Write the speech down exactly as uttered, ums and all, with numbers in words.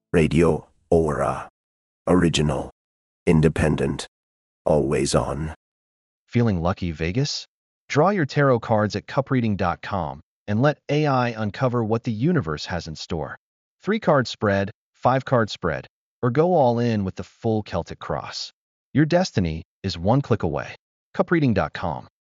Radio Aura. Original. Independent. Always on. Feeling lucky, Vegas? Draw your tarot cards at cup reading dot com and let A I uncover what the universe has in store. Three-card spread, five-card spread, or go all in with the full Celtic cross. Your destiny is one click away. cup reading dot com.